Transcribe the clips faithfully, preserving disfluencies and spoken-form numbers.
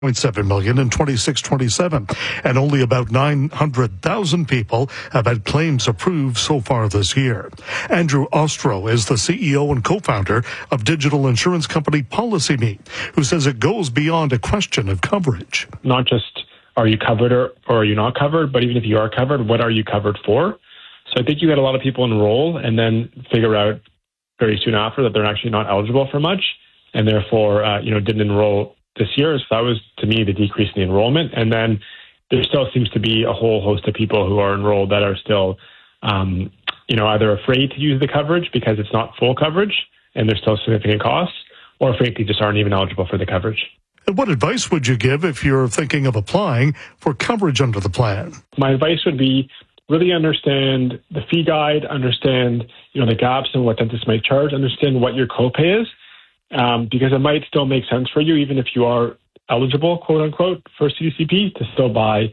point seven million in twenty-six twenty-seven, and only about nine hundred thousand people have had claims approved so far this year. Andrew Ostro is the C E O and co-founder of digital insurance company PolicyMe, who says it goes beyond a question of coverage. Not just are you covered or, or are you not covered, but even if you are covered, what are you covered for? So I think you had a lot of people enroll and then figure out very soon after that they're actually not eligible for much, and therefore, uh, you know, didn't enroll this year. So that was, to me, the decrease in the enrollment. And then there still seems to be a whole host of people who are enrolled that are still, um, you know, either afraid to use the coverage because it's not full coverage and there's still significant costs, or frankly just aren't even eligible for the coverage. And what advice would you give if you're thinking of applying for coverage under the plan? My advice would be really understand the fee guide, understand, you know, the gaps and what dentists might charge, understand what your copay is. Um, because it might still make sense for you, even if you are eligible, quote unquote, for C D C P, to still buy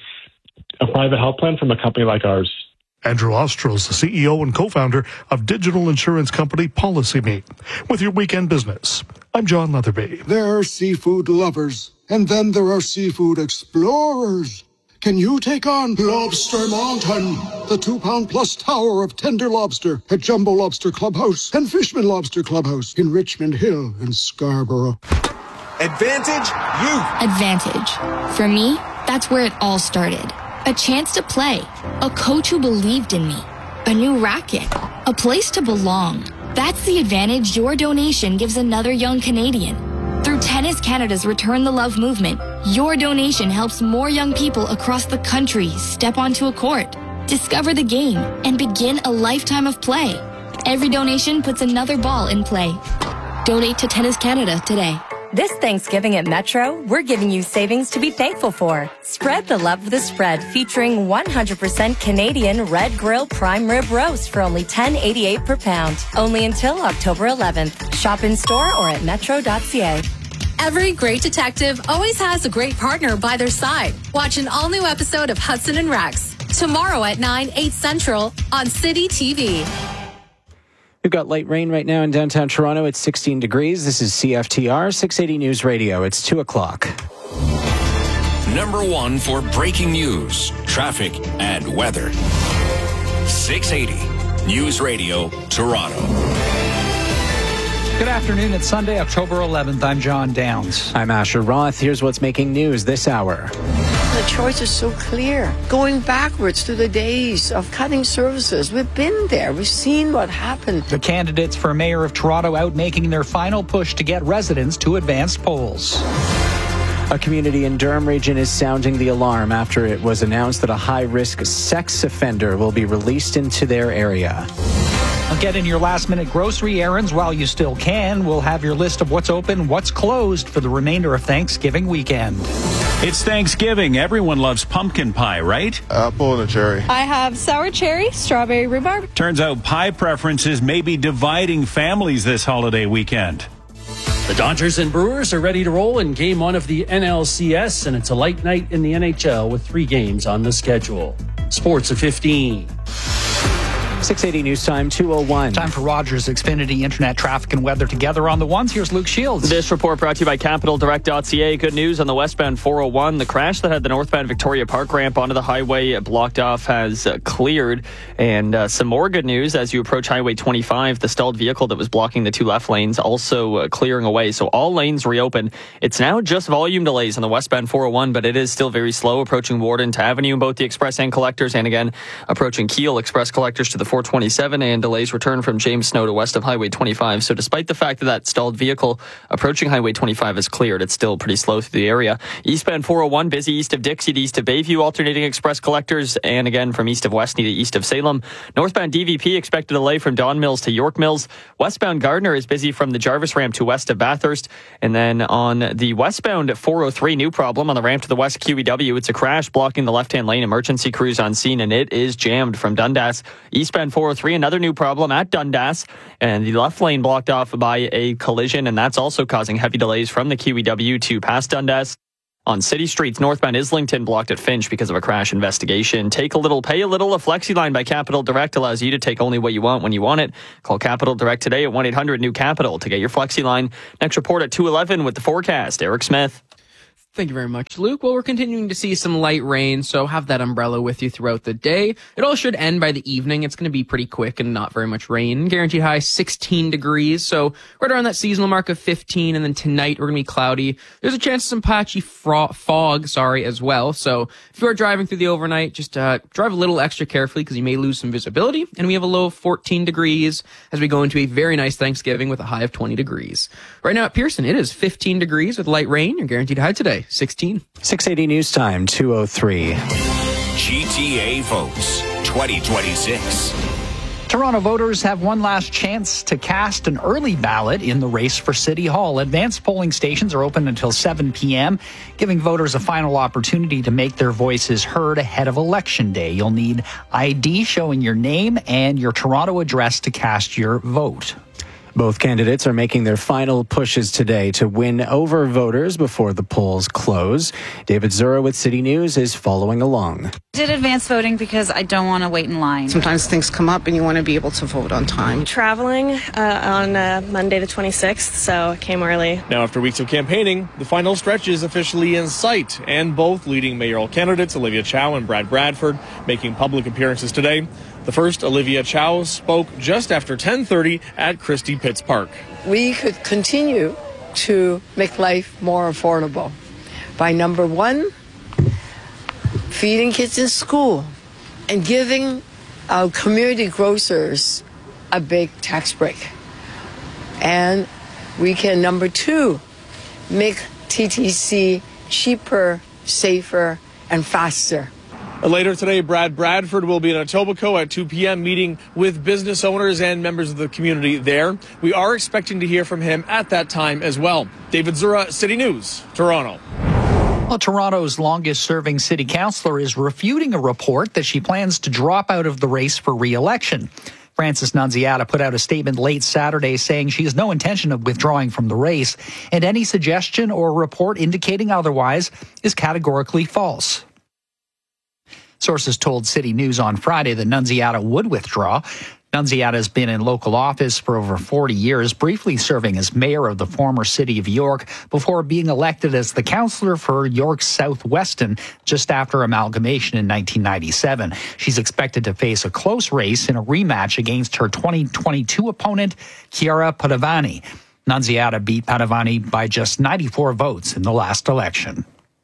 a private health plan from a company like ours. Andrew Ostro is the C E O and co-founder of digital insurance company PolicyMe. With your weekend business, I'm John Leatherby. There are seafood lovers, and then there are seafood explorers. Can you take on Lobster Mountain, the two-pound plus tower of tender lobster at Jumbo Lobster Clubhouse and Fishman Lobster Clubhouse in Richmond Hill and Scarborough? Advantage Youth. Advantage. For me, that's where it all started. A chance to play, a coach who believed in me, a new racket, a place to belong. That's the advantage your donation gives another young Canadian. Through Tennis Canada's Return the Love movement, your donation helps more young people across the country step onto a court, discover the game, and begin a lifetime of play. Every donation puts another ball in play. Donate to Tennis Canada today. This Thanksgiving at Metro, we're giving you savings to be thankful for. Spread the love of the spread, featuring one hundred percent Canadian Red Grill Prime Rib Roast for only ten eighty-eight per pound. Only until October eleventh. Shop in store or at metro dot c a. Every great detective always has a great partner by their side. Watch an all-new episode of Hudson and Rex tomorrow at nine, eight Central on City T V. We've got light rain right now in downtown Toronto. It's sixteen degrees. This is C F T R six eighty News Radio. It's two o'clock. Number one for breaking news, traffic, and weather. six eighty News Radio, Toronto. Good afternoon. It's Sunday, October eleventh. I'm John Downs. I'm Asher Roth. Here's what's making news this hour. The choice is so clear. Going backwards to the days of cutting services. We've been there. We've seen what happened. The candidates for mayor of Toronto out making their final push to get residents to advanced polls. A community in Durham Region is sounding the alarm after it was announced that a high-risk sex offender will be released into their area. Get in your last-minute grocery errands while you still can. We'll have your list of what's open, what's closed for the remainder of Thanksgiving weekend. It's Thanksgiving. Everyone loves pumpkin pie, right? Apple and a cherry. I have sour cherry, strawberry rhubarb. Turns out pie preferences may be dividing families this holiday weekend. The Dodgers and Brewers are ready to roll in game one of the N L C S, and it's a light night in the N H L with three games on the schedule. Sports at fifteen. six eighty News Time, two oh one. Time for Rogers Xfinity Internet traffic and weather together on the ones. Here's Luke Shields. This report brought to you by Capital Direct dot C A. Good news on the westbound four oh one. The crash that had the northbound Victoria Park ramp onto the highway blocked off has uh, cleared. And uh, some more good news as you approach Highway twenty-five. The stalled vehicle that was blocking the two left lanes also uh, clearing away. So all lanes reopened. It's now just volume delays on the westbound four oh one, but it is still very slow approaching Warden to Avenue in both the express and collectors. And again, approaching Keele express collectors to the four twenty-seven, and delays return from James Snow to west of Highway twenty-five. So despite the fact that that stalled vehicle approaching Highway twenty-five is cleared, it's still pretty slow through the area. Eastbound four oh one, busy east of Dixie to east of Bayview, alternating express collectors, and again from east of Westney to east of Salem. Northbound D V P expected delay from Don Mills to York Mills. Westbound Gardner is busy from the Jarvis ramp to west of Bathurst. And then on the westbound four oh three, new problem on the ramp to the west Q E W. It's a crash blocking the left-hand lane. Emergency crews on scene, and it is jammed from Dundas. Eastbound four oh three, another new problem at Dundas, and the left lane blocked off by a collision, and that's also causing heavy delays from the Q E W to past Dundas. On city streets, northbound Islington blocked at Finch because of a crash investigation. Take a little, pay a little. A flexi line by Capital Direct allows you to take only what you want when you want it. Call Capital Direct today at one eight hundred new capital to get your flexi line. Next report at two eleven with the forecast. Eric Smith. Thank you very much, Luke. Well, we're continuing to see some light rain, so have that umbrella with you throughout the day. It all should end by the evening. It's going to be pretty quick and not very much rain. Guaranteed high sixteen degrees, so right around that seasonal mark of fifteen. And then tonight we're going to be cloudy. There's a chance of some patchy fro- fog, sorry, as well. So if you are driving through the overnight, just uh, drive a little extra carefully because you may lose some visibility. And we have a low of fourteen degrees as we go into a very nice Thanksgiving with a high of twenty degrees. Right now at Pearson, it is fifteen degrees with light rain. Your guaranteed high today, sixteen. six eighty News Time, two oh three. G T A Votes twenty twenty-six. Toronto voters have one last chance to cast an early ballot in the race for City Hall. Advanced polling stations are open until seven p.m., giving voters a final opportunity to make their voices heard ahead of Election Day. You'll need I D showing your name and your Toronto address to cast your vote. Both candidates are making their final pushes today to win over voters before the polls close. David Zura with City News is following along. I did advance voting because I don't want to wait in line. Sometimes things come up and you want to be able to vote on time. Traveling uh, on uh, Monday the twenty-sixth, so I came early. Now, after weeks of campaigning, the final stretch is officially in sight, and both leading mayoral candidates, Olivia Chow and Brad Bradford, making public appearances today. The first, Olivia Chow, spoke just after ten thirty at Christie Pitts Park. We could continue to make life more affordable by, number one, feeding kids in school and giving our community grocers a big tax break. And we can, number two, make T T C cheaper, safer, and faster. Later today, Brad Bradford will be in Etobicoke at two p.m. meeting with business owners and members of the community there. We are expecting to hear from him at that time as well. David Zura, City News, Toronto. Well, Toronto's longest-serving city councillor is refuting a report that she plans to drop out of the race for re-election. Frances Nunziata put out a statement late Saturday saying she has no intention of withdrawing from the race, and any suggestion or report indicating otherwise is categorically false. Sources told City News on Friday that Nunziata would withdraw. Nunziata has been in local office for over forty years, briefly serving as mayor of the former city of York before being elected as the councillor for York's South-Weston just after amalgamation in nineteen ninety-seven. She's expected to face a close race in a rematch against her twenty twenty-two opponent, Chiara Padovani. Nunziata beat Padovani by just ninety-four votes in the last election.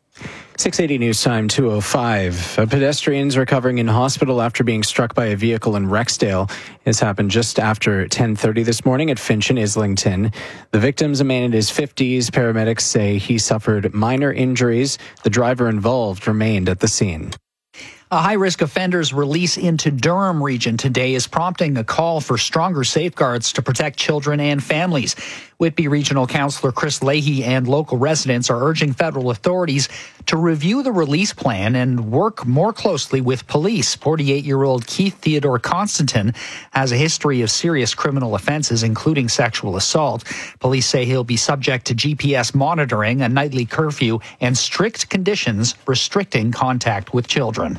six eighty News Time, two oh five. A pedestrian's recovering in hospital after being struck by a vehicle in Rexdale. This happened just after ten thirty this morning at Finch and Islington. The victim's a man in his fifties. Paramedics say he suffered minor injuries. The driver involved remained at the scene. A high-risk offender's release into Durham region today is prompting a call for stronger safeguards to protect children and families. Whitby Regional Councillor Chris Leahy and local residents are urging federal authorities to review the release plan and work more closely with police. forty-eight-year-old Keith Theodore Constantin has a history of serious criminal offenses, including sexual assault. Police say he'll be subject to G P S monitoring, a nightly curfew, and strict conditions restricting contact with children.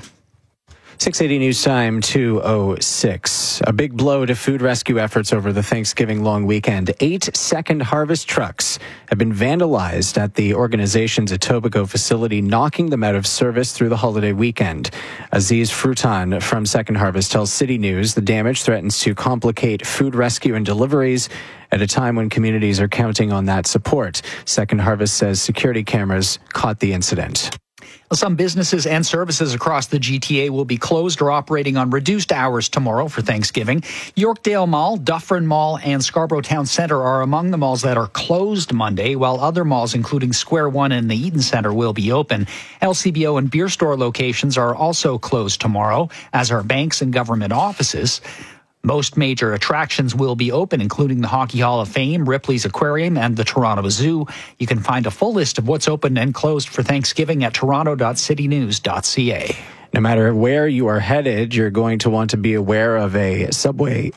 six eighty News Time, two oh six. A big blow to food rescue efforts over the Thanksgiving long weekend. Eight Second Harvest trucks have been vandalized at the organization's Etobicoke facility, knocking them out of service through the holiday weekend. Aziz Frutan from Second Harvest tells City News the damage threatens to complicate food rescue and deliveries at a time when communities are counting on that support. Second Harvest says security cameras caught the incident. Some businesses and services across the G T A will be closed or operating on reduced hours tomorrow for Thanksgiving. Yorkdale Mall, Dufferin Mall, and Scarborough Town Centre are among the malls that are closed Monday, while other malls, including Square One and the Eaton Centre, will be open. L C B O and beer store locations are also closed tomorrow, as are banks and government offices. Most major attractions will be open, including the Hockey Hall of Fame, Ripley's Aquarium, and the Toronto Zoo. You can find a full list of what's open and closed for Thanksgiving at toronto dot city news dot c a. No matter where you are headed, you're going to want to be aware of a subway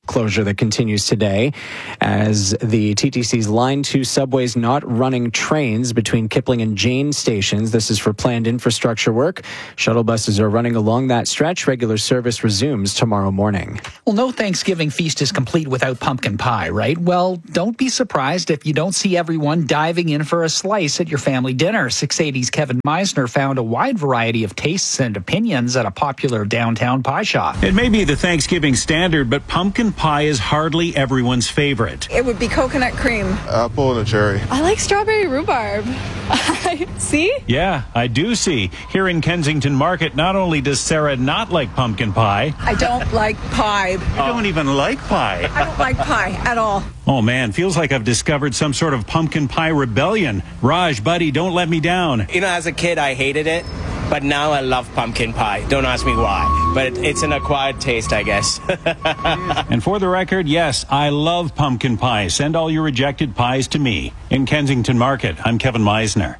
closure that continues today as the T T C's Line two subways not running trains between Kipling and Jane stations. This is for planned infrastructure work. Shuttle buses are running along that stretch. Regular service resumes tomorrow morning. Well, no Thanksgiving feast is complete without pumpkin pie, right? Well, don't be surprised if you don't see everyone diving in for a slice at your family dinner. six eighty's Kevin Meisner found a wide variety of tastes and opinions at a popular downtown pie shop. It may be the Thanksgiving standard, but pumpkin pie is hardly everyone's favorite. It would be coconut cream. Apple and a cherry. I like strawberry rhubarb. See? Yeah, I do see. Here in Kensington Market, not only does Sarah not like pumpkin pie. I don't like pie. You don't even like pie. I don't like pie at all. Oh man, feels like I've discovered some sort of pumpkin pie rebellion. Raj, buddy, don't let me down. You know, as a kid, I hated it. But now I love pumpkin pie. Don't ask me why. But it's an acquired taste, I guess. And for the record, yes, I love pumpkin pie. Send all your rejected pies to me. In Kensington Market, I'm Kevin Meisner.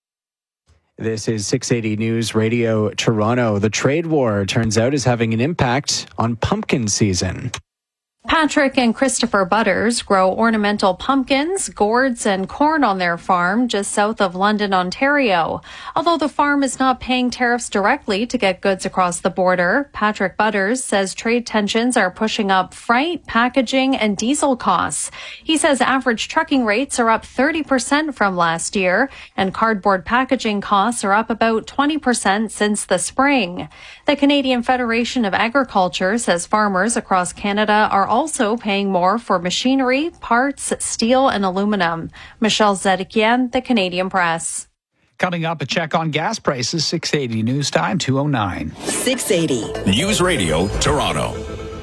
This is six eighty News Radio Toronto. The trade war, turns out, is having an impact on pumpkin season. Patrick and Christopher Butters grow ornamental pumpkins, gourds, and corn on their farm just south of London, Ontario. Although the farm is not paying tariffs directly to get goods across the border, Patrick Butters says trade tensions are pushing up freight, packaging, and diesel costs. He says average trucking rates are up thirty percent from last year, and cardboard packaging costs are up about twenty percent since the spring. The Canadian Federation of Agriculture says farmers across Canada are also paying more for machinery, parts, steel, and aluminum. Michelle Zedekian, The Canadian Press. Coming up, a check on gas prices, six eighty News Time, two oh nine. six eighty News Radio Toronto.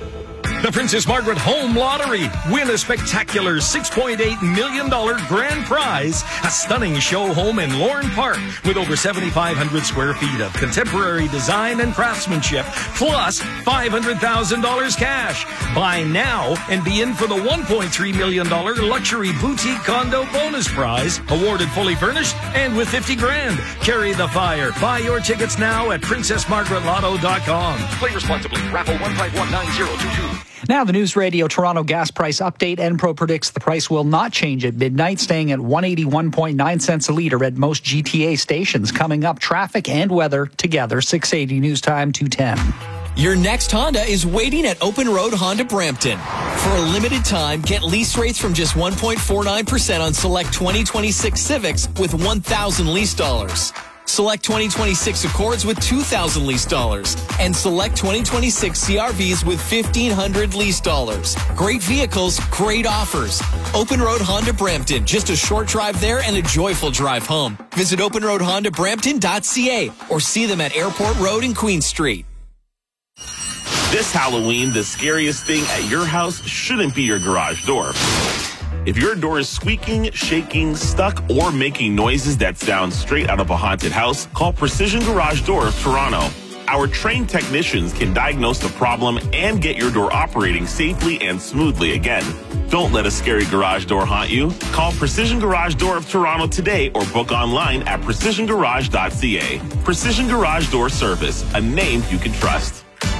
The Princess Margaret Home Lottery. Win a spectacular six point eight million dollars grand prize. A stunning show home in Lorne Park with over seventy-five hundred square feet of contemporary design and craftsmanship, plus five hundred thousand dollars cash. Buy now and be in for the one point three million dollars luxury boutique condo bonus prize, awarded fully furnished and with fifty grand. Carry the fire. Buy your tickets now at princess margaret lotto dot com. Play responsibly. Raffle one five one nine zero two two. Now, the News Radio Toronto gas price update. Enpro predicts the price will not change at midnight, staying at one hundred eighty-one point nine cents a litre at most G T A stations. Coming up, traffic and weather together. six eighty News Time, two ten. Your next Honda is waiting at Open Road Honda Brampton. For a limited time, get lease rates from just one point four nine percent on select twenty twenty-six Civics with one thousand lease dollars. Select twenty twenty-six Accords with two thousand lease dollars. And select twenty twenty-six C R Vs with fifteen hundred lease dollars. Great vehicles, great offers. Open Road Honda Brampton. Just a short drive there and a joyful drive home. Visit open road honda brampton dot c a or see them at Airport Road and Queen Street. This Halloween, the scariest thing at your house shouldn't be your garage door. If your door is squeaking, shaking, stuck, or making noises that sound straight out of a haunted house, call Precision Garage Door of Toronto. Our trained technicians can diagnose the problem and get your door operating safely and smoothly again. Don't let a scary garage door haunt you. Call Precision Garage Door of Toronto today or book online at precision garage dot c a. Precision Garage Door Service, a name you can trust.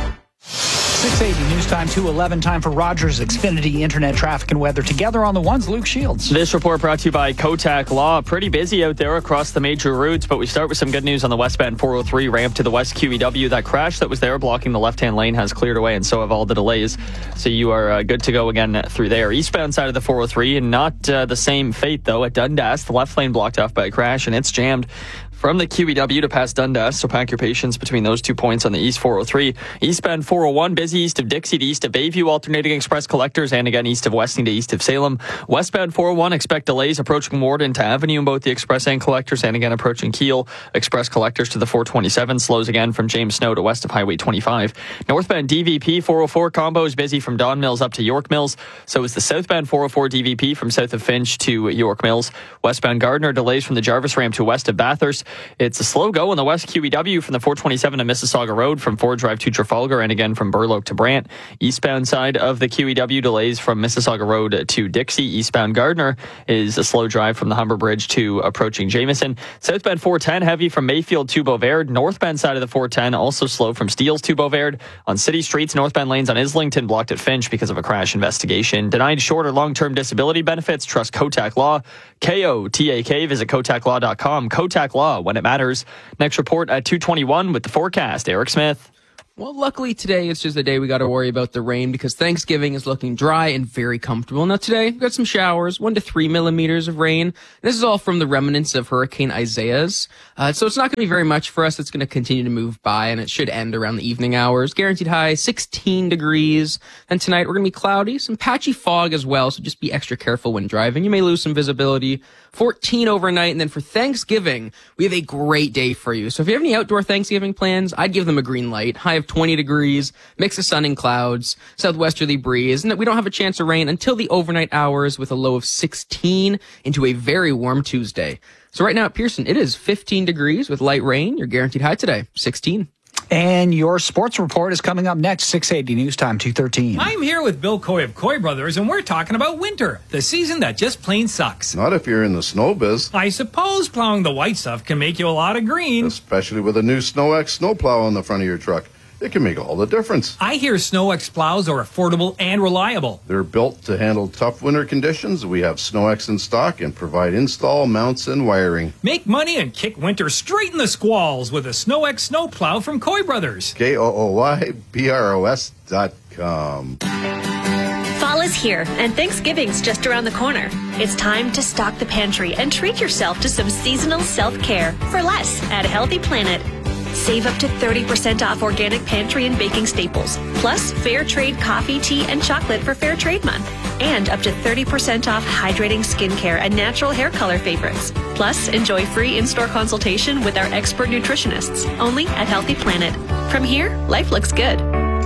six eighty News Time, two eleven. Time for Rogers Xfinity Internet traffic and weather together on the ones. Luke Shields. This report brought to you by Kotak Law. Pretty busy out there across the major routes, but we start with some good news on the westbound four oh three ramp to the West Q E W. That crash that was there blocking the left-hand lane has cleared away, and so have all the delays. So you are uh, good to go again through there. Eastbound side of the four oh three, and not uh, the same fate, though, at Dundas. The left lane blocked off by a crash, and it's jammed from the Q E W to past Dundas, so pack your patience between those two points on the East four oh three. Eastbound four oh one, busy east of Dixie to east of Bayview, alternating express collectors, and again east of Westing to east of Salem. Westbound four oh one, expect delays approaching Warden to Avenue in both the express and collectors, and again approaching Keele. Express collectors to the four twenty-seven, slows again from James Snow to west of Highway twenty-five. Northbound D V P four oh four combo is busy from Don Mills up to York Mills, so is the southbound four oh four D V P from south of Finch to York Mills. Westbound Gardner, delays from the Jarvis ramp to west of Bathurst. It's a slow go on the West Q E W from the four twenty-seven to Mississauga Road from Ford Drive to Trafalgar, and again from Burloak to Brant. Eastbound side of the Q E W delays from Mississauga Road to Dixie. Eastbound Gardner is a slow drive from the Humber Bridge to approaching Jameson. Southbound four ten heavy from Mayfield to Beauvais. Northbound side of the four ten also slow from Steeles to Beauvais. On city streets, northbound lanes on Islington blocked at Finch because of a crash investigation. Denied short or long-term disability benefits? Trust Kotak Law. K O T A K. Visit kotak law dot com. Kotak Law, when it matters. Next report at two twenty-one with the forecast. Eric Smith. Well, luckily today it's just a day we got to worry about the rain because Thanksgiving is looking dry and very comfortable. Now today we've got some showers, one to three millimeters of rain. This is all from the remnants of Hurricane Isaias. Uh, so it's not going to be very much for us. It's going to continue to move by and it should end around the evening hours. Guaranteed high sixteen degrees. And tonight we're going to be cloudy, some patchy fog as well. So just be extra careful when driving. You may lose some visibility. fourteen overnight. And then for Thanksgiving, we have a great day for you. So if you have any outdoor Thanksgiving plans, I'd give them a green light. High of twenty degrees, mix of sun and clouds, southwesterly breeze, and we don't have a chance of rain until the overnight hours with a low of sixteen into a very warm Tuesday. So right now at Pearson, it is fifteen degrees with light rain. Your guaranteed high today, sixteen. And your sports report is coming up next, six eighty News Time, two thirteen. I'm here with Bill Coy of Coy Brothers, and we're talking about winter, the season that just plain sucks. Not if you're in the snow biz. I suppose plowing the white stuff can make you a lot of green. Especially with a new SnowX snowplow on the front of your truck. It can make all the difference. I hear SnowX plows are affordable and reliable. They're built to handle tough winter conditions. We have SnowX in stock and provide install, mounts, and wiring. Make money and kick winter straight in the squalls with a SnowX snowplow from Coy Brothers. K O O Y B R O S dot com. Fall is here, and Thanksgiving's just around the corner. It's time to stock the pantry and treat yourself to some seasonal self-care for less at Healthy Planet. Save up to thirty percent off organic pantry and baking staples, plus fair trade coffee, tea, and chocolate for Fair Trade Month, and up to thirty percent off hydrating skincare and natural hair color favorites. Plus, enjoy free in-store consultation with our expert nutritionists, only at Healthy Planet. From here, life looks good.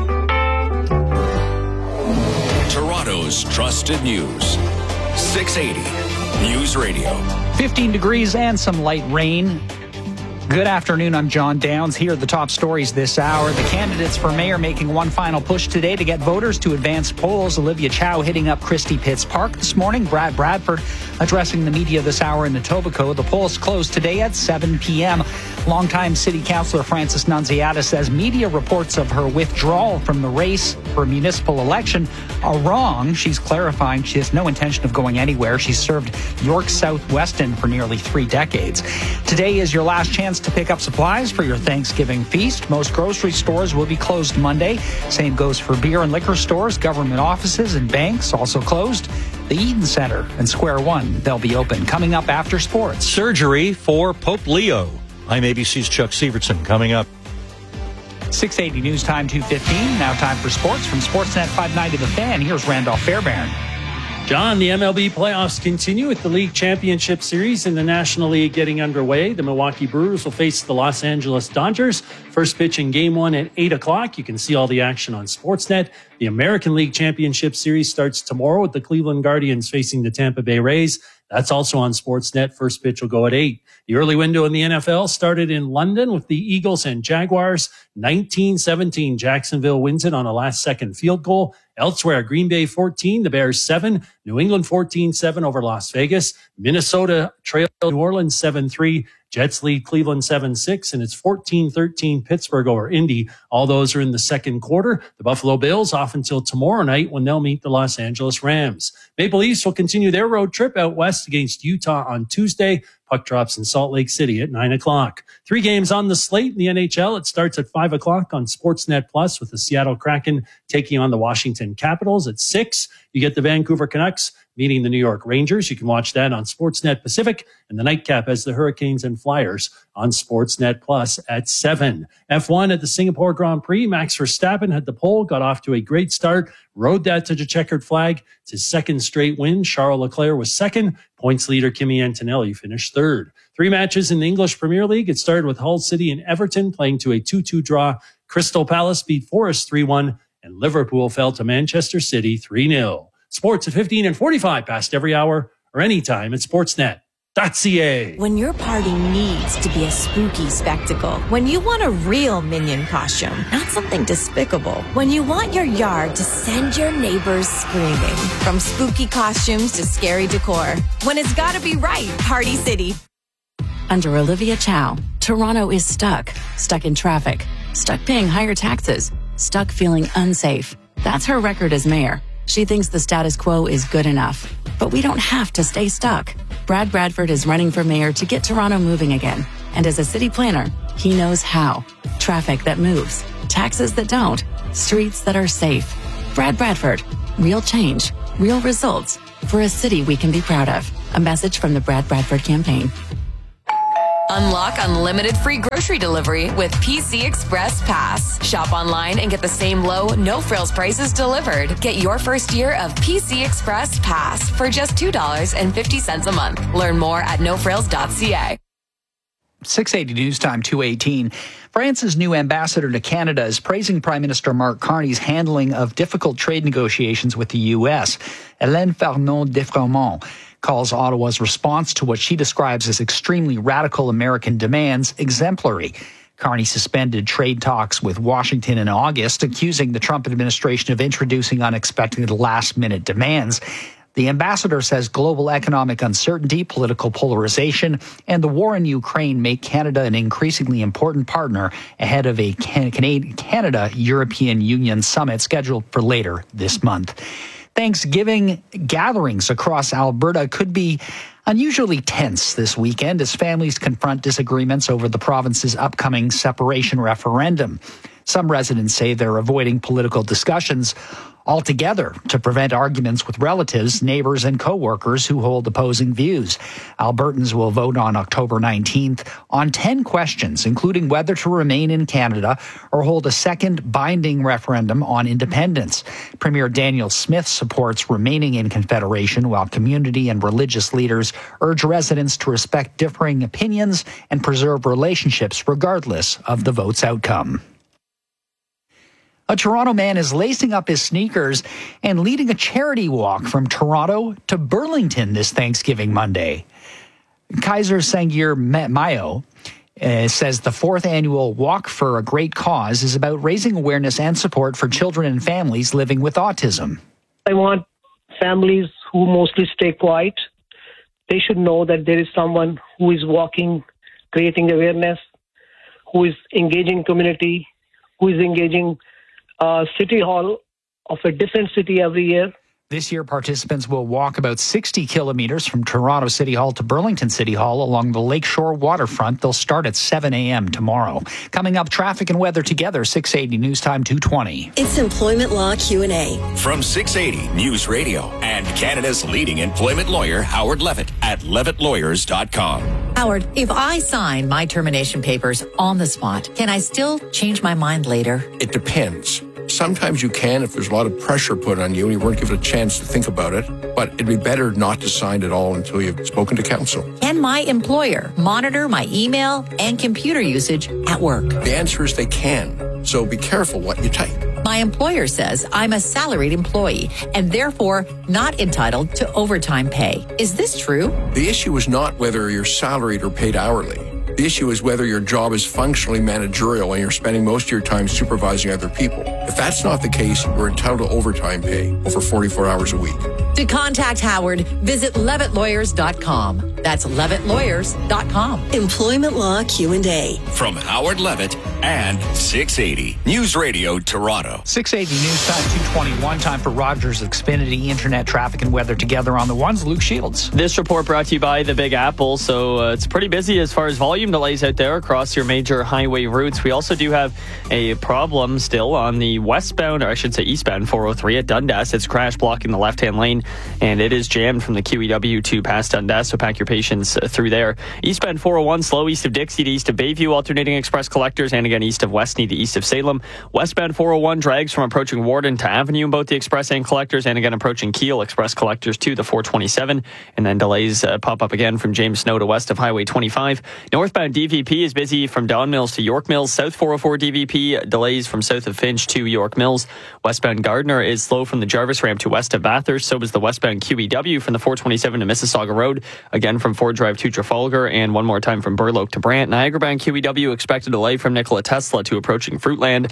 Toronto's trusted news. six eighty News Radio. fifteen degrees and some light rain. Good afternoon, I'm John Downs. Here are the top stories this hour. The candidates for mayor making one final push today to get voters to advance polls. Olivia Chow hitting up Christie Pitts Park this morning. Brad Bradford addressing the media this hour in Etobicoke. The polls close today at seven p.m. Longtime City Councillor Frances Nunziata says media reports of her withdrawal from the race for a municipal election are wrong. She's clarifying she has no intention of going anywhere. She served York South Weston for nearly three decades. Today is your last chance to pick up supplies for your Thanksgiving feast. Most grocery stores will be closed Monday. Same goes for beer and liquor stores, government offices, and banks also closed. The Eden Center and Square One, they'll be open. Coming up after sports. Surgery for Pope Leo. I'm A B C's Chuck Severson coming up. six eighty News Time, two fifteen. Now time for sports from Sportsnet five ninety The Fan. Here's Randolph Fairbairn. John, the M L B playoffs continue with the League Championship Series in the National League getting underway. The Milwaukee Brewers will face the Los Angeles Dodgers. First pitch in game one at eight o'clock. You can see all the action on Sportsnet. The American League Championship Series starts tomorrow with the Cleveland Guardians facing the Tampa Bay Rays. That's also on Sportsnet. First pitch will go at eight. The early window in the N F L started in London with the Eagles and Jaguars. nineteen seventeen, Jacksonville wins it on a last-second field goal. Elsewhere, Green Bay fourteen, the Bears seven. New England fourteen seven over Las Vegas. Minnesota trailed New Orleans seven three. Jets lead Cleveland seven six, and it's fourteen thirteen Pittsburgh over Indy. All those are in the second quarter. The Buffalo Bills off until tomorrow night when they'll meet the Los Angeles Rams. Maple Leafs will continue their road trip out west against Utah on Tuesday. Puck drops in Salt Lake City at nine o'clock. Three games on the slate in the N H L. It starts at five o'clock on Sportsnet Plus with the Seattle Kraken taking on the Washington Capitals. At six, you get the Vancouver Canucks meeting the New York Rangers. You can watch that on Sportsnet Pacific, and the nightcap as the Hurricanes and Flyers on Sportsnet Plus at seven. F one at the Singapore Grand Prix. Max Verstappen had the pole, got off to a great start, rode that to the checkered flag. It's his second straight win. Charles Leclerc was second. Points leader Kimi Antonelli finished third. Three matches in the English Premier League. It started with Hull City and Everton playing to a two two draw. Crystal Palace beat Forest three one, and Liverpool fell to Manchester City three nil. Sports at fifteen and forty-five past every hour or anytime at Sportsnet. .ca. When your party needs to be a spooky spectacle, when you want a real Minion costume, not something despicable, when you want your yard to send your neighbors screaming, from spooky costumes to scary decor, when it's gotta be right, Party City. Under Olivia Chow, Toronto is stuck. Stuck in traffic. Stuck paying higher taxes. Stuck feeling unsafe. That's her record as mayor. She thinks the status quo is good enough. But we don't have to stay stuck. Brad Bradford is running for mayor to get Toronto moving again. And as a city planner, he knows how. Traffic that moves. Taxes that don't. Streets that are safe. Brad Bradford. Real change. Real results. For a city we can be proud of. A message from the Brad Bradford campaign. Unlock unlimited free grocery delivery with P C Express Pass. Shop online and get the same low, no-frills prices delivered. Get your first year of P C Express Pass for just two dollars and fifty cents a month. Learn more at no frills dot c a. six eighty News Time, two eighteen. France's new ambassador to Canada is praising Prime Minister Mark Carney's handling of difficult trade negotiations with the U S. Hélène Farnon-Defremont calls Ottawa's response to what she describes as extremely radical American demands exemplary. Carney suspended trade talks with Washington in August, accusing the Trump administration of introducing unexpected last-minute demands. The ambassador says global economic uncertainty, political polarization, and the war in Ukraine make Canada an increasingly important partner ahead of a Canada-European Union summit scheduled for later this month. Thanksgiving gatherings across Alberta could be unusually tense this weekend as families confront disagreements over the province's upcoming separation referendum. Some residents say they're avoiding political discussions altogether to prevent arguments with relatives, neighbors, and co-workers who hold opposing views. Albertans will vote on October nineteenth on ten questions, including whether to remain in Canada or hold a second binding referendum on independence. Premier Daniel Smith supports remaining in Confederation, while community and religious leaders urge residents to respect differing opinions and preserve relationships regardless of the vote's outcome. A Toronto man is lacing up his sneakers and leading a charity walk from Toronto to Burlington this Thanksgiving Monday. Kaiser Sangir Mayo uh, says the fourth annual Walk for a Great Cause is about raising awareness and support for children and families living with autism. I want families who mostly stay quiet. They should know that there is someone who is walking, creating awareness, who is engaging community, who is engaging Uh, City Hall of a different city every year. This year, participants will walk about sixty kilometers from Toronto City Hall to Burlington City Hall along the Lakeshore waterfront. They'll start at seven a.m. tomorrow. Coming up, traffic and weather together, six eighty News Time two twenty. It's Employment Law Q and A. From six eighty News Radio and Canada's leading employment lawyer, Howard Levitt, at levitt lawyers dot com. Howard, if I sign my termination papers on the spot, can I still change my mind later? It depends. Sometimes you can if there's a lot of pressure put on you and you weren't given a chance to think about it, but it'd be better not to sign at all until you've spoken to counsel. Can my employer monitor my email and computer usage at work? The answer is they can, so be careful what you type. My employer says I'm a salaried employee and therefore not entitled to overtime pay. Is this true? The issue is not whether you're salaried or paid hourly. The issue is whether your job is functionally managerial and you're spending most of your time supervising other people. If that's not the case, you're entitled to overtime pay over forty-four hours a week. To contact Howard, visit levitt lawyers dot com. That's levitt lawyers dot com. Employment Law Q and A. From Howard Levitt and six eighty News Radio Toronto. six eighty News Time two twenty-one. Time for Rogers Xfinity Internet traffic and weather together on the ones. Luke Shields. This report brought to you by the Big Apple. So uh, it's pretty busy as far as volume delays out there across your major highway routes. We also do have a problem still on the westbound, or I should say eastbound four oh three at Dundas. It's crash blocking the left-hand lane, and it is jammed from the Q E W to past Dundas, so pack your patience uh, through there. Eastbound four oh one, slow east of Dixie to east of Bayview, alternating express collectors, and again east of Westney to east of Salem. Westbound four oh one drags from approaching Warden to Avenue in both the express and collectors, and again approaching Keele express collectors to the four twenty-seven, and then delays uh, pop up again from James Snow to west of Highway twenty-five. Northbound D V P is busy from Don Mills to York Mills. South four oh four D V P delays from south of Finch to York Mills. Westbound Gardner is slow from the Jarvis ramp to west of Bathurst. So is closes the westbound Q E W from the four twenty-seven to Mississauga Road, again from Ford Drive to Trafalgar, and one more time from Burloak to Brant. Niagara-bound Q E W expected delay from Nikola Tesla to approaching Fruitland.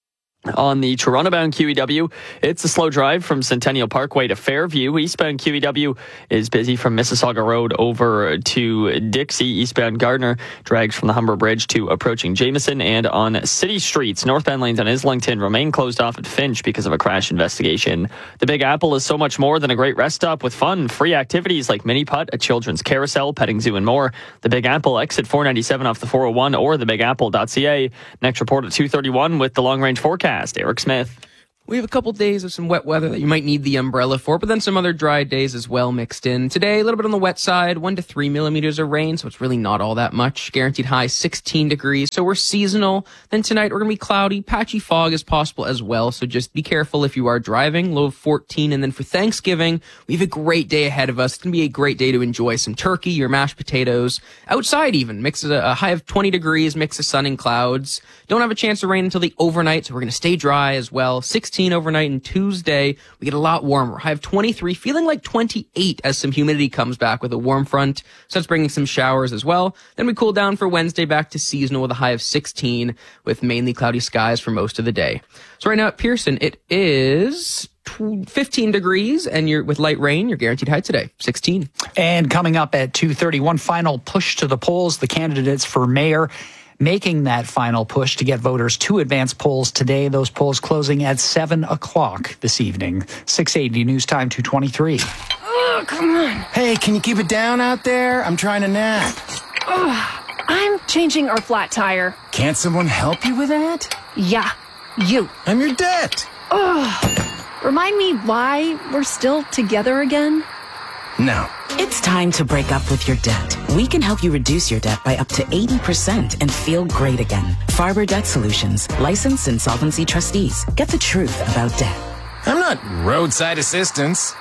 On the Toronto-bound Q E W, it's a slow drive from Centennial Parkway to Fairview. Eastbound Q E W is busy from Mississauga Road over to Dixie. Eastbound Gardner drags from the Humber Bridge to approaching Jameson. And on city streets, northbound lanes on Islington remain closed off at Finch because of a crash investigation. The Big Apple is so much more than a great rest stop with fun, free activities like mini putt, a children's carousel, petting zoo, and more. The Big Apple, exit four ninety-seven off the four oh one or the big apple dot c a. Next report at two thirty-one with the long-range forecast. Eric Smith. We have a couple days of some wet weather that you might need the umbrella for, but then some other dry days as well mixed in. Today, a little bit on the wet side, one to three millimeters of rain, so it's really not all that much. Guaranteed high sixteen degrees, so we're seasonal. Then tonight, we're going to be cloudy. Patchy fog is possible as well, so just be careful if you are driving. Low of fourteen, and then for Thanksgiving, we have a great day ahead of us. It's going to be a great day to enjoy some turkey, your mashed potatoes, outside even. Mix a, a high of twenty degrees, mix of sun and clouds. Don't have a chance of rain until the overnight, so we're going to stay dry as well. sixteen overnight, and Tuesday we get a lot warmer. High of twenty-three, feeling like twenty-eight as some humidity comes back with a warm front, so that's bringing some showers as well. Then we cool down for Wednesday, back to seasonal with a high of sixteen with mainly cloudy skies for most of the day. So right now at Pearson it is fifteen degrees, and you're with light rain, your guaranteed high today, sixteen. And coming up at two thirty, one final push to the polls. The candidates for mayor making that final push to get voters to advance polls today. Those polls closing at seven o'clock this evening. six eighty News Time two twenty-three. Oh, come on. Hey, can you keep it down out there? I'm trying to nap. Oh, I'm changing our flat tire. Can't someone help you with that? Yeah, you. I'm your debt. Oh, remind me why we're still together again? No. It's time to break up with your debt. We can help you reduce your debt by up to eighty percent and feel great again. Farber Debt Solutions, licensed insolvency trustees. Get the truth about debt. I'm not roadside assistance.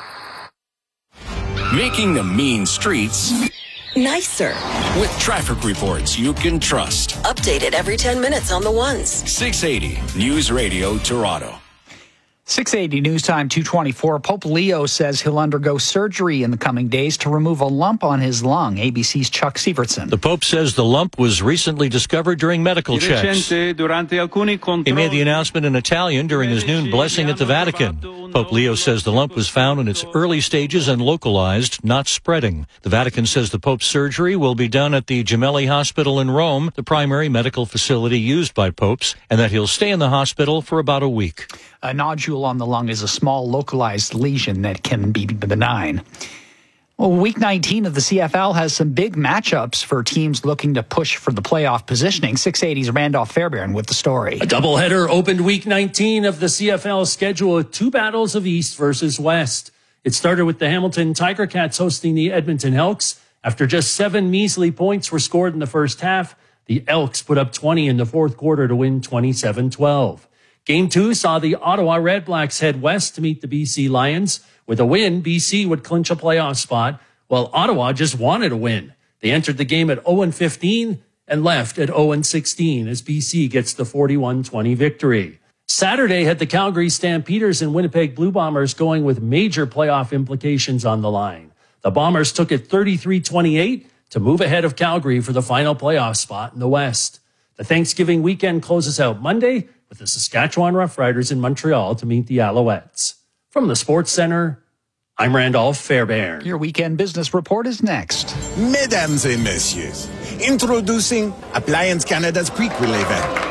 Making the mean streets nicer with traffic reports you can trust. Updated every ten minutes on the ones. six eighty News Radio Toronto. six eighty News Time two twenty-four. Pope Leo says he'll undergo surgery in the coming days to remove a lump on his lung. A B C's Chuck Sievertson. The Pope says the lump was recently discovered during medical checks. He made the announcement in Italian during his noon blessing at the Vatican. Pope Leo says the lump was found in its early stages and localized, not spreading. The Vatican says the Pope's surgery will be done at the Gemelli Hospital in Rome, the primary medical facility used by popes, and that he'll stay in the hospital for about a week. A nodule on the lung is a small localized lesion that can be benign. Well, week nineteen of the C F L has some big matchups for teams looking to push for the playoff positioning. six eighty's Randolph Fairbairn with the story. A doubleheader opened week nineteen of the C F L schedule with two battles of East versus West. It started with the Hamilton Tiger Cats hosting the Edmonton Elks. After just seven measly points were scored in the first half, the Elks put up twenty in the fourth quarter to win twenty-seven twelve. Game two saw the Ottawa Red Blacks head west to meet the B C Lions. With a win, B C would clinch a playoff spot, while Ottawa just wanted a win. They entered the game at oh and fifteen and left at oh and sixteen as B C gets the forty-one twenty victory. Saturday had the Calgary Stampeders and Winnipeg Blue Bombers going with major playoff implications on the line. The Bombers took it thirty-three twenty-eight to move ahead of Calgary for the final playoff spot in the West. The Thanksgiving weekend closes out Monday with the Saskatchewan Roughriders in Montreal to meet the Alouettes. From the Sports Center, I'm Randolph Fairbairn. Your weekend business report is next. Mesdames et messieurs, introducing Appliance Canada's prequel event.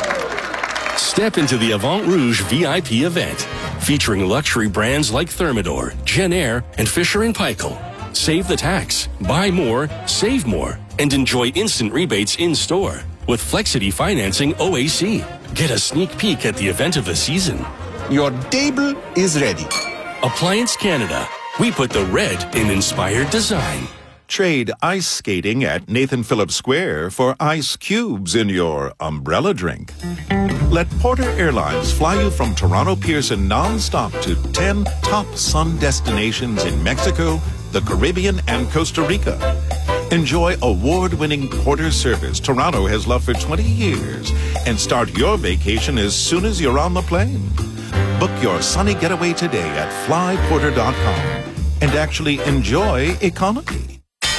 Step into the Avant Rouge V I P event, featuring luxury brands like Thermador, Genair, and Fisher and Paykel. Save the tax, buy more, save more, and enjoy instant rebates in-store with Flexity Financing O A C. Get a sneak peek at the event of the season. Your table is ready. Appliance Canada. We put the red in inspired design. Trade ice skating at Nathan Phillips Square for ice cubes in your umbrella drink. Let Porter Airlines fly you from Toronto Pearson non-stop to ten top sun destinations in Mexico, the Caribbean, and Costa Rica. Enjoy award-winning Porter service Toronto has loved for twenty years and start your vacation as soon as you're on the plane. Book your sunny getaway today at fly porter dot com and actually enjoy economy.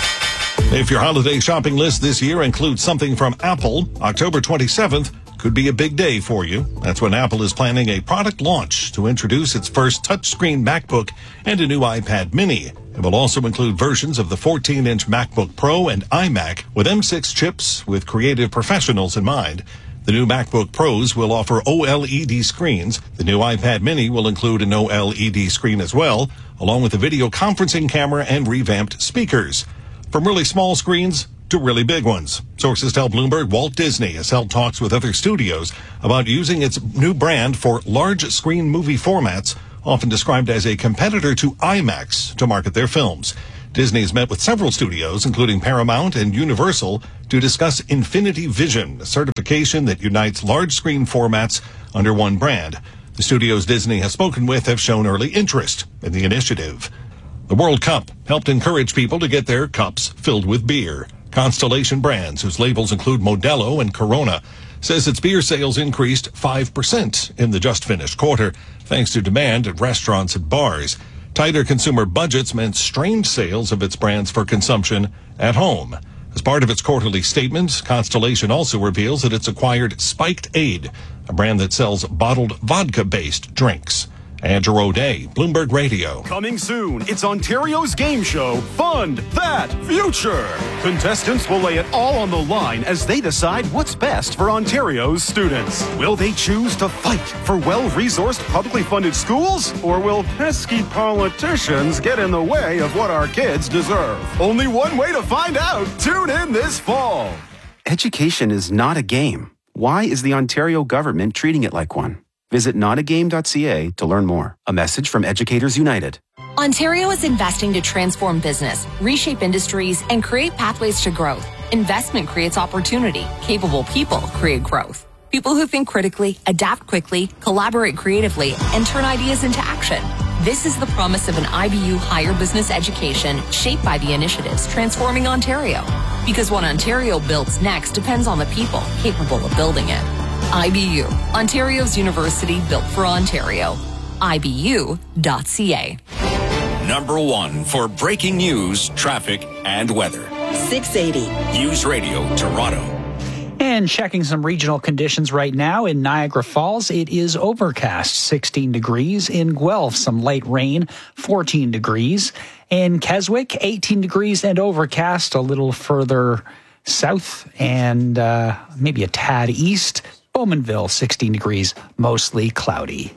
If your holiday shopping list this year includes something from Apple, October twenty-seventh could be a big day for you. That's when Apple is planning a product launch to introduce its first touchscreen MacBook and a new iPad mini. It will also include versions of the fourteen-inch MacBook Pro and iMac with M six chips with creative professionals in mind. The new MacBook Pros will offer O L E D screens. The new iPad mini will include an O L E D screen as well, along with a video conferencing camera and revamped speakers. From really small screens to really big ones. Sources tell Bloomberg Walt Disney has held talks with other studios about using its new brand for large screen movie formats, often described as a competitor to IMAX, to market their films. Disney's met with several studios, including Paramount and Universal, to discuss Infinity Vision, a certification that unites large screen formats under one brand. The studios Disney has spoken with have shown early interest in the initiative. The World Cup helped encourage people to get their cups filled with beer. Constellation Brands, whose labels include Modelo and Corona, says its beer sales increased five percent in the just-finished quarter, thanks to demand at restaurants and bars. Tighter consumer budgets meant strained sales of its brands for consumption at home. As part of its quarterly statement, Constellation also reveals that it's acquired Spiked Aid, a brand that sells bottled vodka-based drinks. Andrew O'Day, Bloomberg Radio. Coming soon, it's Ontario's game show, Fund That Future. Contestants will lay it all on the line as they decide what's best for Ontario's students. Will they choose to fight for well-resourced, publicly funded schools? Or will pesky politicians get in the way of what our kids deserve? Only one way to find out. Tune in this fall. Education is not a game. Why is the Ontario government treating it like one? Visit not a game dot c a to learn more. A message from Educators United. Ontario is investing to transform business, reshape industries, and create pathways to growth. Investment creates opportunity. Capable people create growth. People who think critically, adapt quickly, collaborate creatively, and turn ideas into action. This is the promise of an I B U higher business education shaped by the initiatives transforming Ontario. Because what Ontario builds next depends on the people capable of building it. I B U, Ontario's university built for Ontario. I B U dot c a. Number one for breaking news, traffic, and weather. six eighty. News Radio Toronto. And checking some regional conditions right now in Niagara Falls, it is overcast, sixteen degrees. In Guelph, some light rain, fourteen degrees. In Keswick, eighteen degrees and overcast, a little further south and uh, maybe a tad east. Bowmanville, sixteen degrees, mostly cloudy.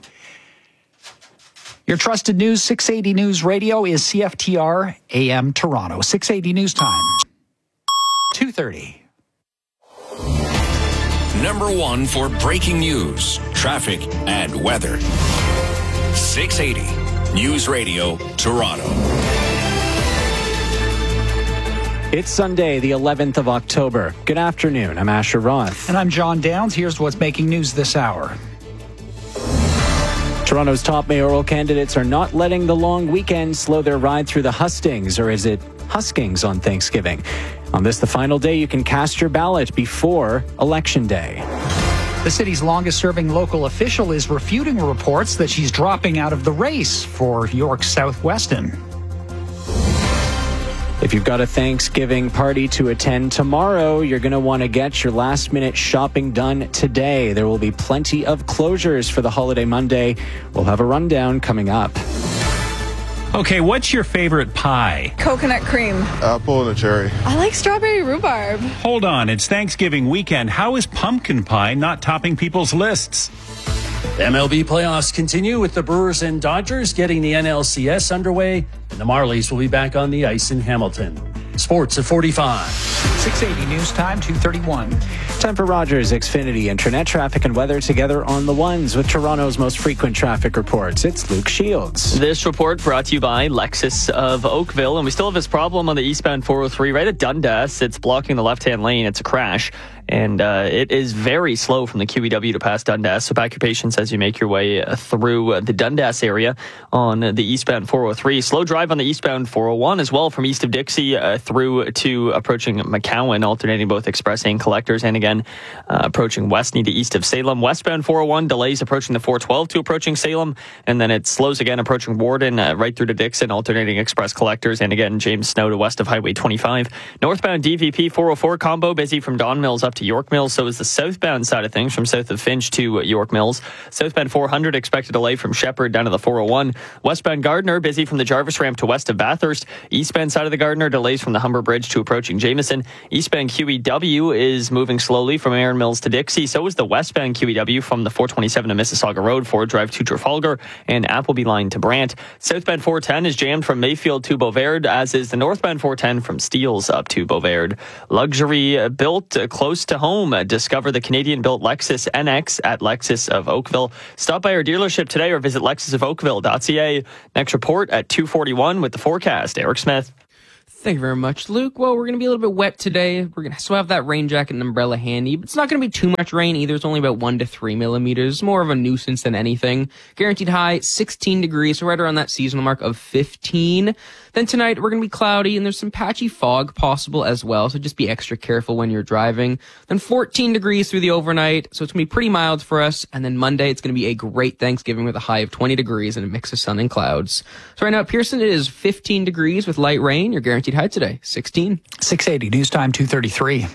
Your trusted news, six eighty News Radio, is C F T R A M Toronto. six eighty News Time, two thirty. Number one for breaking news, traffic, and weather. six eighty News Radio Toronto. It's Sunday, the eleventh of October. Good afternoon. I'm Asher Roth. And I'm John Downs. Here's what's making news this hour. Toronto's top mayoral candidates are not letting the long weekend slow their ride through the hustings, or is it huskings on Thanksgiving? On this, the final day you can cast your ballot before Election Day. The city's longest-serving local official is refuting reports that she's dropping out of the race for York's Southwestern. If you've got a Thanksgiving party to attend tomorrow, you're going to want to get your last-minute shopping done today. There will be plenty of closures for the holiday Monday. We'll have a rundown coming up. Okay, what's your favorite pie? Coconut cream. Apple and a cherry. I like strawberry rhubarb. Hold on, it's Thanksgiving weekend. How is pumpkin pie not topping people's lists? The M L B playoffs continue with the Brewers and Dodgers getting the N L C S underway, and the Marlies will be back on the ice in Hamilton. Sports at forty-five. six eighty News Time, two thirty-one. Time for Rogers Xfinity Internet traffic and weather together on the ones with Toronto's most frequent traffic reports. It's Luke Shields. This report brought to you by Lexus of Oakville, and we still have this problem on the eastbound four oh three right at Dundas. It's blocking the left-hand lane. It's a crash. And uh, it is very slow from the Q E W to past Dundas. So pack your patience as you make your way through the Dundas area on the eastbound four oh three. Slow drive on the eastbound four oh one as well from east of Dixie uh, through to approaching McCowan, alternating both express and collectors. And again, uh, approaching Westney to east of Salem. Westbound four oh one delays approaching the four twelve to approaching Salem. And then it slows again approaching Warden uh, right through to Dixon, alternating express collectors. And again, James Snow to west of Highway twenty-five. Northbound D V P four oh four combo busy from Don Mills up to York Mills. So is the southbound side of things from south of Finch to York Mills. Southbound four hundred expected delay from Shepherd down to the four oh one. Westbound Gardner busy from the Jarvis ramp to west of Bathurst. Eastbound side of the Gardner delays from the Humber Bridge to approaching Jameson. Eastbound Q E W is moving slowly from Aaron Mills to Dixie. So is the westbound Q E W from the four twenty-seven to Mississauga Road, Ford Drive to Trafalgar, and Appleby line to Brant. Southbound four ten is jammed from Mayfield to Beauvard, as is the northbound four ten from Steeles up to Beauvard. Luxury built close to home. Discover the Canadian-built Lexus N X at Lexus of Oakville. Stop by our dealership today or visit lexus of oakville dot c a. Next report at two forty-one with the forecast. Eric Smith. Thank you very much, Luke. Well, we're going to be a little bit wet today. We're going to still have that rain jacket and umbrella handy, but it's not going to be too much rain either. It's only about one to three millimeters. More of a nuisance than anything. Guaranteed high, sixteen degrees, so right around that seasonal mark of fifteen. Then tonight, we're going to be cloudy, and there's some patchy fog possible as well, so just be extra careful when you're driving. Then fourteen degrees through the overnight, so it's going to be pretty mild for us. And then Monday, it's going to be a great Thanksgiving with a high of twenty degrees and a mix of sun and clouds. So right now at Pearson, it is fifteen degrees with light rain. Your guaranteed high today, sixteen. six eighty, news time two thirty-three.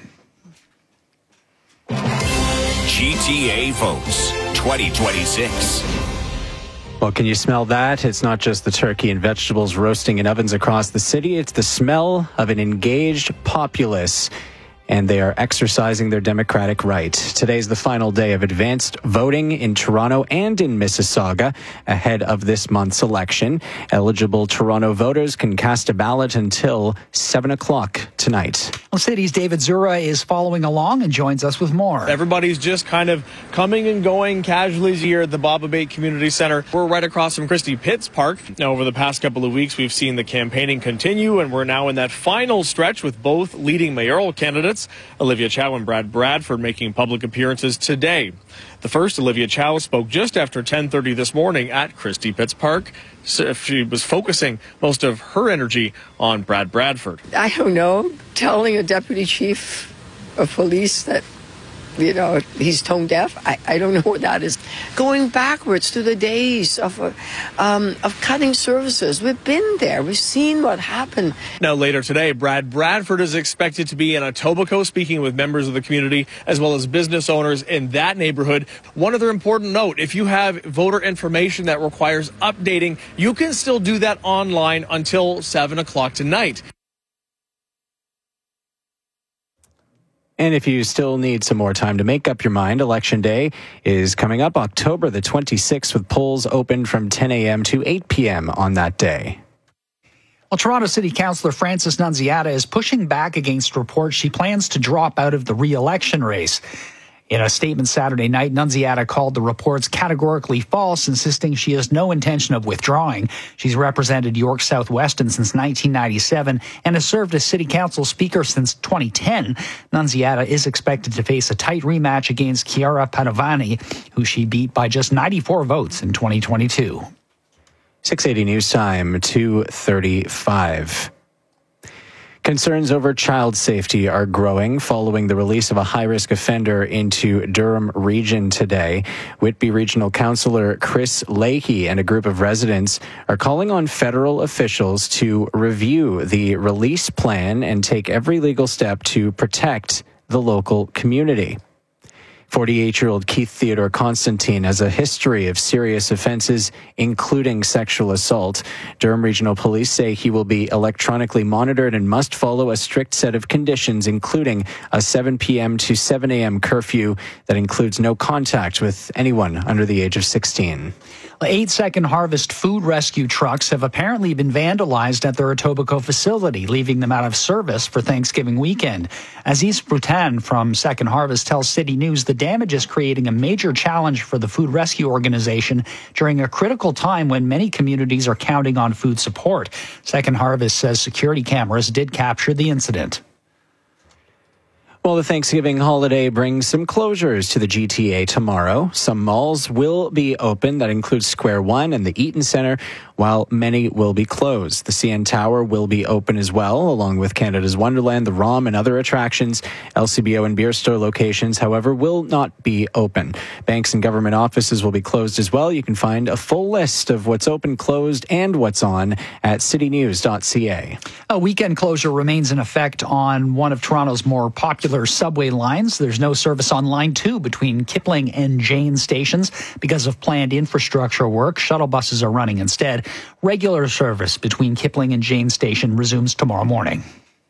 G T A votes twenty twenty-six. Well, can you smell that? It's not just the turkey and vegetables roasting in ovens across the city. It's the smell of an engaged populace, and they are exercising their democratic right. Today's the final day of advanced voting in Toronto and in Mississauga ahead of this month's election. Eligible Toronto voters can cast a ballot until seven o'clock tonight. Well, City's David Zura is following along and joins us with more. Everybody's just kind of coming and going casually here at the Bob Abate Community Center. We're right across from Christie Pitts Park. Now, over the past couple of weeks, we've seen the campaigning continue, and we're now in that final stretch with both leading mayoral candidates, Olivia Chow and Brad Bradford, making public appearances today. The first, Olivia Chow, spoke just after ten thirty this morning at Christie Pitts Park. So she was focusing most of her energy on Brad Bradford. I don't know, telling a deputy chief of police that, you know, he's tone deaf. I, I don't know what that is. Going backwards to the days of uh, um, of cutting services. We've been there. We've seen what happened. Now, later today, Brad Bradford is expected to be in Etobicoke speaking with members of the community as well as business owners in that neighborhood. One other important note, if you have voter information that requires updating, you can still do that online until seven o'clock tonight. And if you still need some more time to make up your mind, Election Day is coming up October the twenty-sixth, with polls open from ten a.m. to eight p.m. on that day. Well, Toronto City Councillor Frances Nunziata is pushing back against reports she plans to drop out of the re-election race. In a statement Saturday night, Nunziata called the reports categorically false, insisting she has no intention of withdrawing. She's represented York South-Weston since nineteen ninety-seven and has served as City Council Speaker since twenty ten. Nunziata is expected to face a tight rematch against Chiara Padovani, who she beat by just ninety-four votes in twenty twenty-two. six eighty News Time, two thirty-five. Concerns over child safety are growing following the release of a high-risk offender into Durham Region today. Whitby Regional Councillor Chris Leahy and a group of residents are calling on federal officials to review the release plan and take every legal step to protect the local community. forty-eight-year-old Keith Theodore Constantine has a history of serious offenses, including sexual assault. Durham Regional Police say he will be electronically monitored and must follow a strict set of conditions, including a seven p.m. to seven a.m. curfew that includes no contact with anyone under the age of sixteen. Eight Second Harvest food rescue trucks have apparently been vandalized at their Etobicoke facility, leaving them out of service for Thanksgiving weekend. Aziz Brutan from Second Harvest tells City News the damage is creating a major challenge for the food rescue organization during a critical time when many communities are counting on food support. Second Harvest says security cameras did capture the incident. Well, the Thanksgiving holiday brings some closures to the G T A tomorrow. Some malls will be open. That includes Square One and the Eaton Centre, while many will be closed. The C N Tower will be open as well, along with Canada's Wonderland, the ROM, and other attractions. L C B O and beer store locations, however, will not be open. Banks and government offices will be closed as well. You can find a full list of what's open, closed, and what's on at city news dot c a. A weekend closure remains in effect on one of Toronto's more popular subway lines. There's no service on Line two between Kipling and Jane stations because of planned infrastructure work. Shuttle buses are running instead. Regular service between Kipling and Jane station resumes tomorrow morning.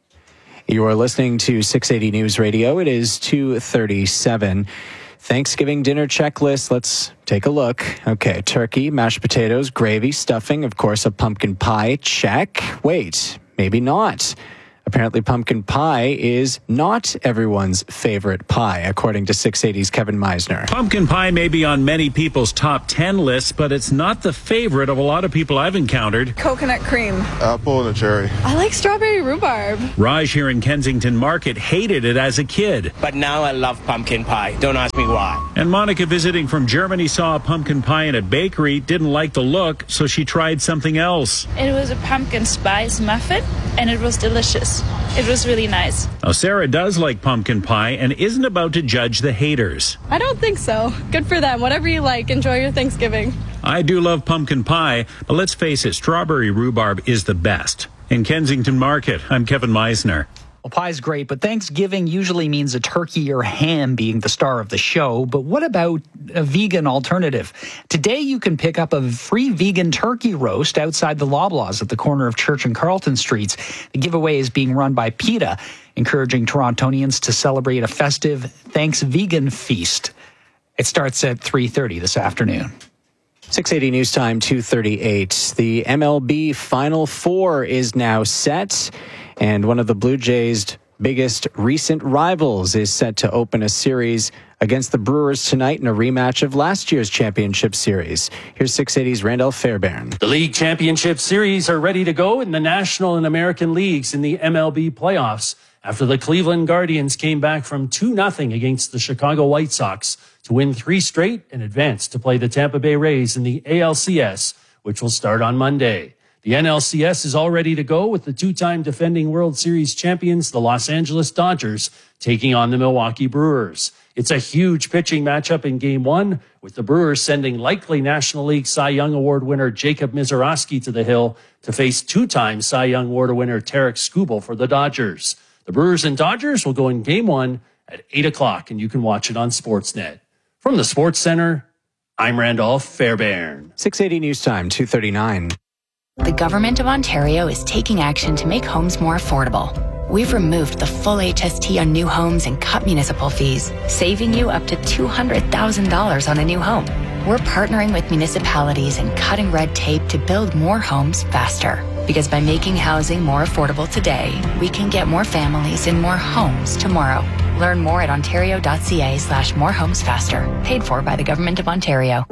You are listening to six eighty News Radio. It is two thirty-seven. Thanksgiving dinner checklist. Let's take a look. Okay, turkey, mashed potatoes, gravy, stuffing, of course, a pumpkin pie. Check. Wait, maybe not. Apparently, pumpkin pie is not everyone's favorite pie, according to six eighty's Kevin Meisner. Pumpkin pie may be on many people's top ten lists, but it's not the favorite of a lot of people I've encountered. Coconut cream. Apple and a cherry. I like strawberry rhubarb. Raj here in Kensington Market hated it as a kid. But now I love pumpkin pie. Don't ask me why. And Monica, visiting from Germany, saw a pumpkin pie in a bakery, didn't like the look, so she tried something else. It was a pumpkin spice muffin, and it was delicious. It was really nice. Now, Sarah does like pumpkin pie and isn't about to judge the haters. I don't think so. Good for them. Whatever you like, enjoy your Thanksgiving. I do love pumpkin pie, but let's face it, strawberry rhubarb is the best. In Kensington Market, I'm Kevin Meisner. Well, pie's great, but Thanksgiving usually means a turkey or ham being the star of the show. But what about a vegan alternative? Today, you can pick up a free vegan turkey roast outside the Loblaws at the corner of Church and Carlton Streets. The giveaway is being run by PETA, encouraging Torontonians to celebrate a festive Thanks Vegan feast. It starts at three thirty this afternoon. six eighty News Time, two thirty-eight. The M L B Final Four is now set, and one of the Blue Jays' biggest recent rivals is set to open a series against the Brewers tonight in a rematch of last year's championship series. Here's six eighty's Randall Fairbairn. The league championship series are ready to go in the National and American Leagues in the M L B playoffs after the Cleveland Guardians came back from two nothing against the Chicago White Sox to win three straight and advance to play the Tampa Bay Rays in the A L C S, which will start on Monday. The N L C S is all ready to go with the two-time defending World Series champions, the Los Angeles Dodgers, taking on the Milwaukee Brewers. It's a huge pitching matchup in Game one, with the Brewers sending likely National League Cy Young Award winner Jacob Mizorowski to the hill to face two-time Cy Young Award winner Tarek Skubal for the Dodgers. The Brewers and Dodgers will go in Game one at eight o'clock, and you can watch it on Sportsnet. From the Sports Center, I'm Randolph Fairbairn. six eighty News Time, two thirty-nine. The Government of Ontario is taking action to make homes more affordable. We've removed the full H S T on new homes and cut municipal fees, saving you up to two hundred thousand dollars on a new home. We're partnering with municipalities and cutting red tape to build more homes faster. Because by making housing more affordable today, we can get more families in more homes tomorrow. Learn more at ontario.ca slash more homes faster. Paid for by the Government of Ontario.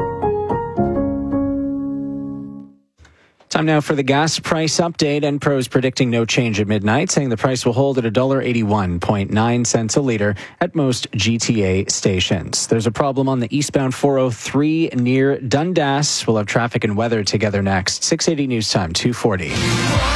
Time now for the gas price update. Enpro's predicting no change at midnight, saying the price will hold at one dollar eighty-one point nine cents a litre at most G T A stations. There's a problem on the eastbound four oh three near Dundas. We'll have traffic and weather together next. six eighty News Time, two forty.